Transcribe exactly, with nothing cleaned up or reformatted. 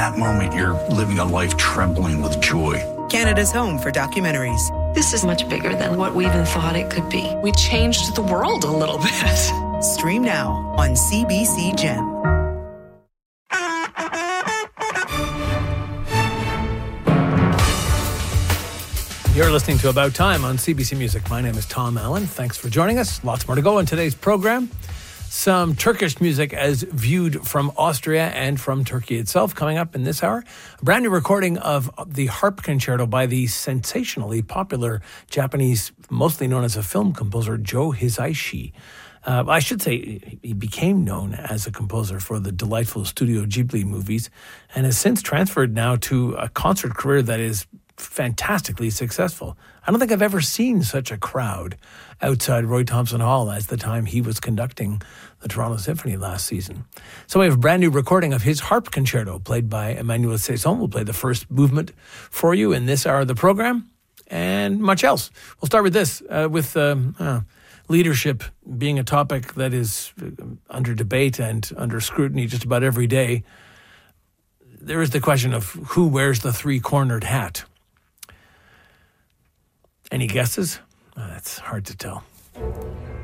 That moment, you're living a life trembling with joy. Canada's home for documentaries. This is much bigger than what we even thought it could be. We changed the world a little bit. Stream now on C B C Gem. You're listening to About Time on C B C Music. My name is Tom Allen. Thanks for joining us. Lots more to go in today's program. Some Turkish music as viewed from Austria and from Turkey itself coming up in this hour. A brand new recording of the harp concerto by the sensationally popular Japanese, mostly known as a film composer, Joe Hisaishi. Uh, I should say he became known as a composer for the delightful Studio Ghibli movies and has since transferred now to a concert career that is fantastically successful. I don't think I've ever seen such a crowd outside Roy Thompson Hall as the time he was conducting the Toronto Symphony last season. So we have a brand new recording of his harp concerto played by Emmanuel Saison. We'll play the first movement for you in this hour of the program and much else. We'll start with this, uh, with um, uh, leadership being a topic that is under debate and under scrutiny just about every day. There is the question of who wears the three-cornered hat. Any guesses? Uh, it's hard to tell.